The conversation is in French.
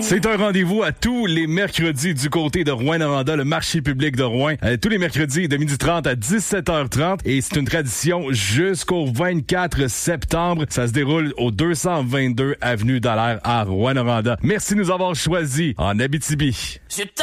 C'est un rendez-vous à tous les mercredis du côté de Rouyn-Noranda, le marché public de Rouen. Tous les mercredis de 12h30 à 17h30. Et c'est une tradition jusqu'au 24 septembre. Ça se déroule au 222 avenue Dallaire à Rouyn-Noranda. Merci de nous avoir choisis en Abitibi.